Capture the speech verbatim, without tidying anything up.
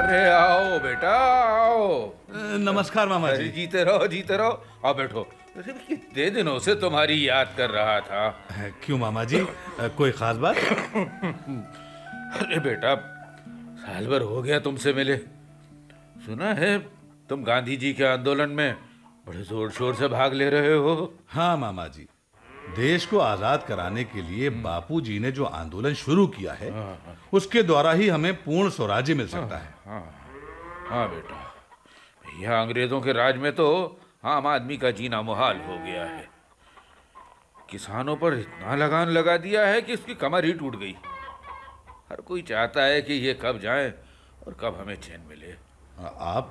अरे आओ बेटा आओ। नमस्कार मामा अरे जी। जीते रहो जीते रहो, आओ बैठो। अरे कितने दिनों से तुम्हारी याद कर रहा था। क्यों मामा जी, कोई खास बात? अरे बेटा, साल भर हो गया तुमसे मिले। सुना है तुम गांधी जी के आंदोलन में बड़े जोर शोर से भाग ले रहे हो। हाँ मामा जी, देश को आजाद कराने के लिए बापू जी ने जो आंदोलन शुरू किया है, उसके द्वारा ही हमें पूर्ण स्वराज्य मिल सकता है। हाँ हाँ बेटा, भैया अंग्रेजों के राज में तो आम आदमी का जीना मुहाल हो गया है। किसानों पर इतना लगान लगा दिया है कि उसकी कमर ही टूट गई। हर कोई चाहता है कि ये कब जाए और कब हमें चैन मिले। आप